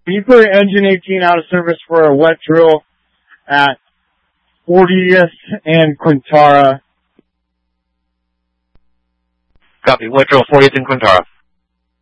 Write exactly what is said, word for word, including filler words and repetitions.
Can you put engine eighteen out of service for a wet drill at fortieth and Quintara? Copy. Wet drill fortieth and Quintara.